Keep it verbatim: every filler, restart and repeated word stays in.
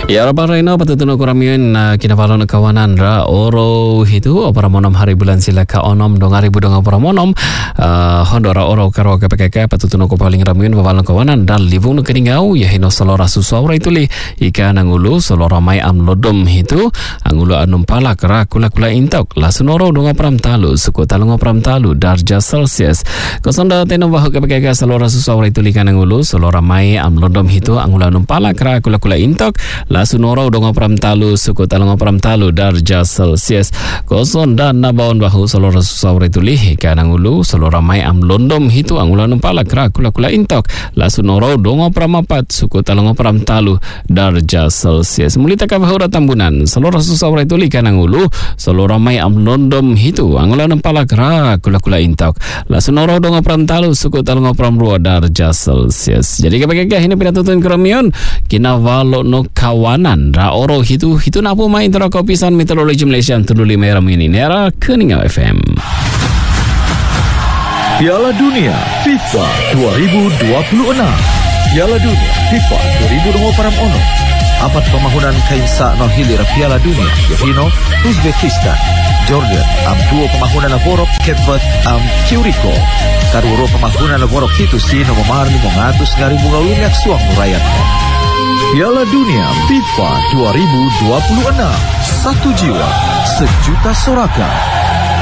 Ya rabang Reno patutuno kuramiun na kinapalo ng kawanan ra oro hitu opera monom hari bulan sila ka onom dong hari budong opera monom uh, hondora oro karo ka pekeka patutuno ko paling ramiun babalong kawanan dal livung no keningau ya hino solora susawra ituli ika nangulu solora mai am lodom hitu angulu anum palak ra kula kula intok lasunoro dong opera talu suku talung opera talu darja celsius kosonda teno bahu ka pekeka solora susawra ituli ka nangulu solora mai am lodom hitu angulu anum palak ra kula kula intok lasunoro dong opram talu suku talong opram talu darja celsius koson dan nabaon bahu solora susawra ituli kanang ulu solora mai am londom hitu angulan pala kra kula kula intok lasunoro dong opram apat suku talong opram talu darja celsius mulita ka bahu tambunan solora susawra ituli kanang ulu solora mai am londom hitu angulan pala kra kula kula intok lasunoro dong opram talu suku talong opram rua darja celsius jadi kapag ini pinatutun kromion kinawalo no kawanan ra oro hitu hitu napo main tera kopisan meteorologi Malaysia tunduli meram ini nera Keningau F M. Piala Dunia FIFA dua ribu dua puluh enam. Piala Dunia FIFA dua ribu dua puluh enam. Apat pemahunan kainsa no hilir Piala Dunia Yohino Uzbekistan Jordan am dua pemahunan laborok Cape am Curacao karuro pemahunan laborok itu sino memarli mengatus ngari bunga lunak suang rakyat. Piala Dunia FIFA dua ribu dua puluh enam. Satu jiwa, sejuta sorakan.